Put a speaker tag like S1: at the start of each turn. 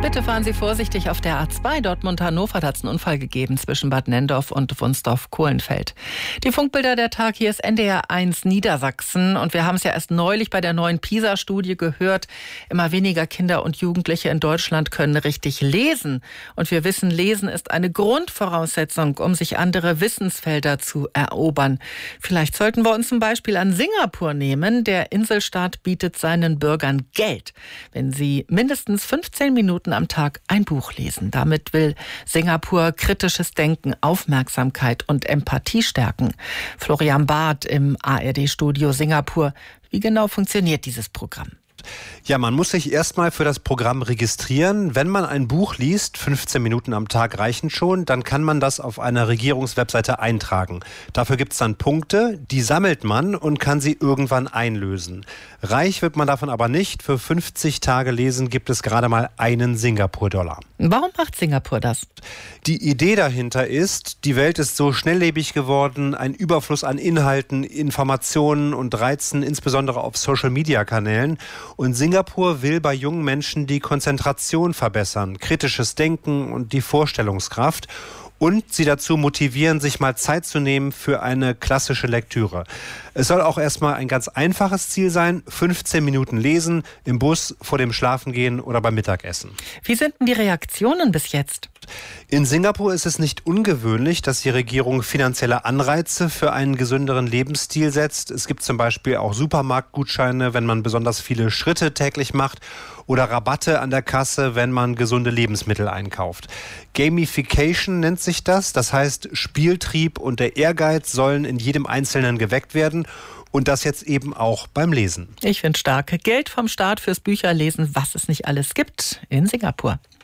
S1: Bitte fahren Sie vorsichtig auf der A2 Dortmund-Hannover. Da hat es einen Unfall gegeben zwischen Bad Nenndorf und Wunsdorf-Kohlenfeld. Die Funkbilder der Tag, hier ist NDR 1 Niedersachsen. Und wir haben es ja erst neulich bei der neuen PISA-Studie gehört. Immer weniger Kinder und Jugendliche in Deutschland können richtig lesen. Und wir wissen, Lesen ist eine Grundvoraussetzung, um sich andere Wissensfelder zu erobern. Vielleicht sollten wir uns ein Beispiel an Singapur nehmen. Der Inselstaat bietet seinen Bürgern Geld, wenn sie mindestens 15 Minuten am Tag ein Buch lesen. Damit will Singapur kritisches Denken, Aufmerksamkeit und Empathie stärken. Florian Barth im ARD-Studio Singapur. Wie genau funktioniert dieses Programm?
S2: Ja, man muss sich erstmal für das Programm registrieren. Wenn man ein Buch liest, 15 Minuten am Tag reichen schon, dann kann man das auf einer Regierungswebseite eintragen. Dafür gibt es dann Punkte, die sammelt man und kann sie irgendwann einlösen. Reich wird man davon aber nicht. Für 50 Tage Lesen gibt es gerade mal einen Singapur-Dollar.
S1: Warum macht Singapur das?
S2: Die Idee dahinter ist, die Welt ist so schnelllebig geworden, ein Überfluss an Inhalten, Informationen und Reizen, insbesondere auf Social-Media-Kanälen. Und Singapur will bei jungen Menschen die Konzentration verbessern, kritisches Denken und die Vorstellungskraft und sie dazu motivieren, sich mal Zeit zu nehmen für eine klassische Lektüre. Es soll auch erstmal ein ganz einfaches Ziel sein, 15 Minuten lesen, im Bus, vor dem Schlafengehen oder beim Mittagessen.
S1: Wie sind denn die Reaktionen bis jetzt?
S2: In Singapur ist es nicht ungewöhnlich, dass die Regierung finanzielle Anreize für einen gesünderen Lebensstil setzt. Es gibt zum Beispiel auch Supermarktgutscheine, wenn man besonders viele Schritte täglich macht, oder Rabatte an der Kasse, wenn man gesunde Lebensmittel einkauft. Gamification nennt sich das. Das heißt, Spieltrieb und der Ehrgeiz sollen in jedem Einzelnen geweckt werden. Und das jetzt eben auch beim Lesen.
S1: Ich finde stark. Geld vom Staat fürs Bücherlesen, was es nicht alles gibt in Singapur.